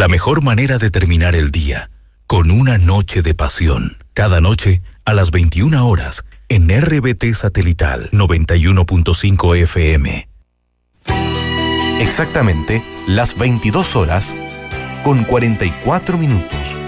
La mejor manera de terminar el día, con una noche de pasión. Cada noche, a las 21 horas, en RBT Satelital 91.5 FM. Exactamente las 22 horas con 44 minutos.